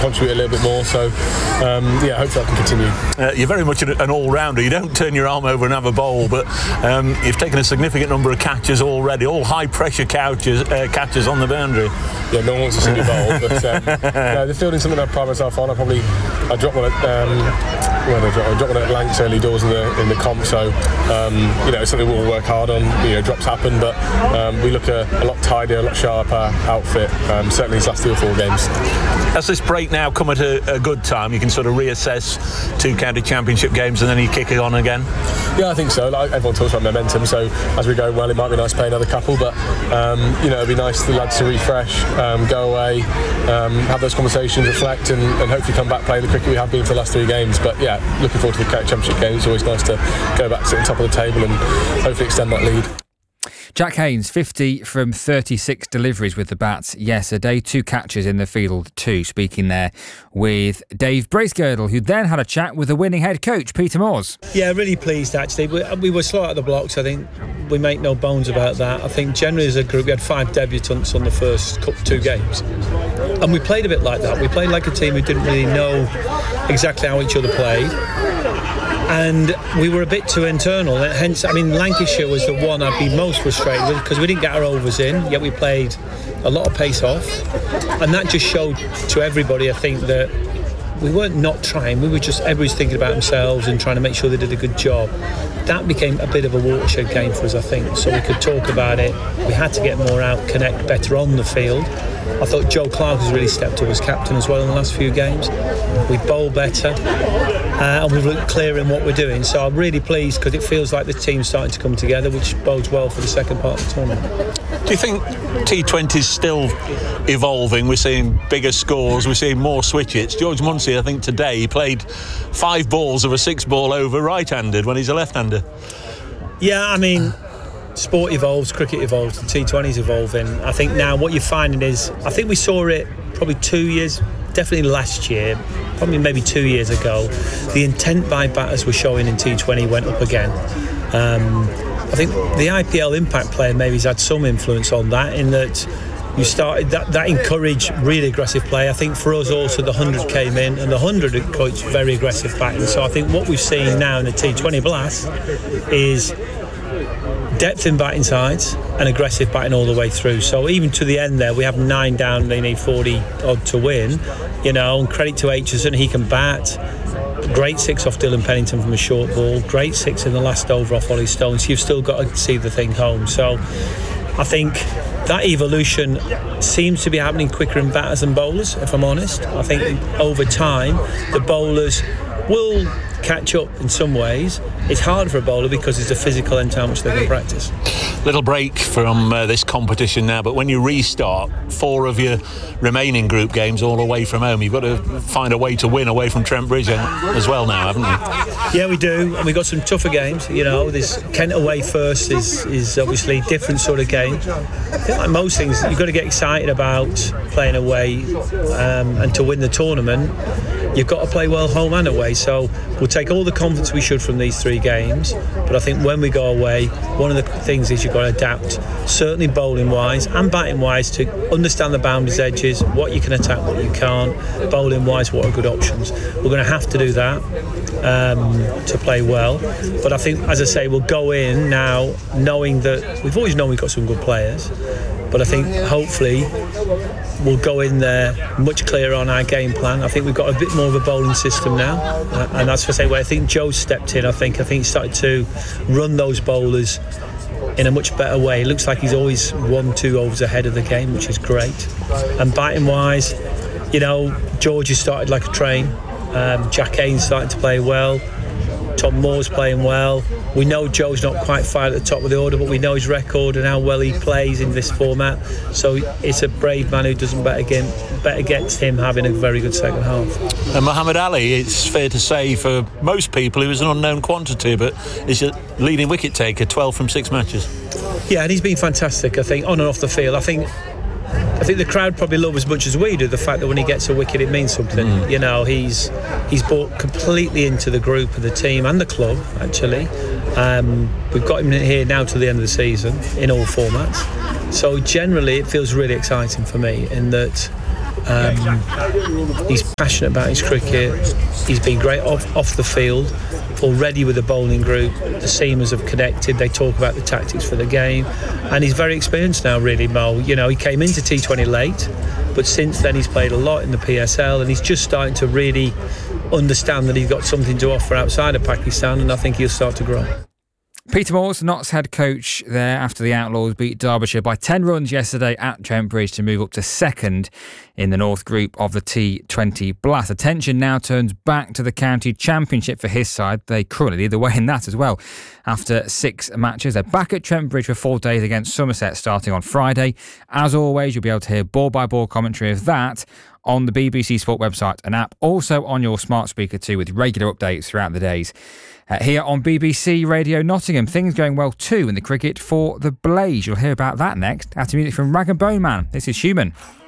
contribute a little bit more. So hopefully that can continue. You're very much an all-rounder. You don't turn your arm over and have a bowl, but you've taken a significant number of catches already, all high-pressure catches on the boundary. Yeah, no one wants to see me bowl, but the fielding's something I pride myself on. I dropped one at Lancs early doors in the comp, so it's something we'll work hard on. Drops happen, but we look a lot tidier, a lot sharper outfit, certainly these last 3 or 4 games. Has this break now come at a good time? You can sort of reassess 2 county championship games and then you kick it on again? Yeah, I think so. Everyone talks about momentum, so as we go well, it might be nice to play another couple, but it'd be nice for the lads to refresh, go away, have those conversations, reflect, and hopefully come back, play the cricket we have been for the last 3 games. But yeah, looking forward to the county championship games. It's always nice to go back, sit on top of the table and hopefully extend that lead. Jack Haynes, 50 from 36 deliveries with the bat yesterday, 2 catches in the field too. Speaking there with Dave Bracegirdle, who then had a chat with the winning head coach, Peter Moores. Yeah, really pleased actually. We were slow at the blocks, I think. We make no bones about that. I think generally as a group we had 5 debutants on the first 2 games. And we played a bit like that. We played like a team who didn't really know exactly how each other played. And we were a bit too internal, and hence, Lancashire was the one I'd be most frustrated with because we didn't get our overs in, yet we played a lot of pace off, and that just showed to everybody, I think, that we weren't not trying, we were just, everybody's thinking about themselves and trying to make sure they did a good job. That became a bit of a watershed game for us, I think, so we could talk about it. We had to get more out, connect better on the field. I thought Joe Clark has really stepped up as captain as well in the last few games. We bowl better and we've looked clear in what we're doing, so I'm really pleased because it feels like the team's starting to come together, which bodes well for the second part of the tournament. Do you think T20 is still evolving? We're seeing bigger scores, we're seeing more switch hits. George Munsey, I think today he played 5 balls of a 6-ball over right-handed when he's a left-hander. Yeah, sport evolves, cricket evolves, and T20's evolving. I think now what you're finding is, I think we saw it probably 2 years, definitely last year, probably maybe 2 years ago, the intent by batters were showing in T20 went up again. I think the IPL Impact Player maybe has had some influence on that, in that you started that encouraged really aggressive play. I think for us also the 100 came in, and the 100 encouraged very aggressive batting. So I think what we've seen now in the T20 Blast is depth in batting sides and aggressive batting all the way through. So even to the end there, we have 9 down, they need 40 odd to win, and credit to Aitchison, he can bat. Great 6 off Dylan Pennington from a short ball, great 6 in the last over off Ollie Stone, so you've still got to see the thing home. So I think that evolution seems to be happening quicker in batters than bowlers, if I'm honest. I think over time the bowlers will catch up in some ways. It's hard for a bowler because it's a physical end to how much they can practice. Little break from this competition now, but when you restart, 4 of your remaining group games all away from home. You've got to find a way to win away from Trent Bridge as well now, haven't you? Yeah, we do, and we've got some tougher games. This Kent away first is obviously a different sort of game. I think like most things, you've got to get excited about playing away, and to win the tournament you've got to play well home and away. So we'll take all the confidence we should from these 3 games, but I think when we go away, one of the things is you've got to adapt, certainly bowling wise and batting wise, to understand the boundaries, edges, what you can attack, what you can't. Bowling wise, what are good options. We're going to have to do that to play well, but I think, as I say, we'll go in now knowing that we've always known we've got some good players, but I think hopefully we'll go in there much clearer on our game plan. I think we've got a bit more of a bowling system now, and that's for say where I think Joe stepped in. I think he started to run those bowlers in a much better way. It looks like he's always 1-2 overs ahead of the game, which is great. And batting wise, George has started like a train. Jack Haynes starting to play well. Tom Moore's playing well. We know Joe's not quite fired at the top of the order, but we know his record and how well he plays in this format. So it's a brave man who doesn't bet against him having a very good second half. And Muhammad Ali, it's fair to say for most people he was an unknown quantity, but he's a leading wicket taker, 12 from 6 matches. Yeah, and he's been fantastic, I think, on and off the field. I think the crowd probably love as much as we do the fact that when he gets a wicket it means something. He's brought completely into the group of the team and the club, actually. We've got him here now to the end of the season in all formats, so generally it feels really exciting for me in that He's passionate about his cricket. He's been great off the field. Already with the bowling group, the seamers have connected. They talk about the tactics for the game, and he's very experienced now, really, Mo. You know, he came into T20 late, but since then he's played a lot in the PSL, and he's just starting to really understand that he's got something to offer outside of Pakistan, and I think he'll start to grow. Peter Moores, Notts head coach there after the Outlaws beat Derbyshire by 10 runs yesterday at Trent Bridge to move up to second in the North Group of the T20 Blast. Attention now turns back to the County Championship for his side. They currently lead the way in that as well. After 6 matches, they're back at Trent Bridge for 4 days against Somerset starting on Friday. As always, you'll be able to hear ball-by-ball commentary of that on the BBC Sport website and app, also on your smart speaker too, with regular updates throughout the days. Here on BBC Radio Nottingham, things going well too in the cricket for the Blaze. You'll hear about that next after music from Rag and Bone Man. This is Human.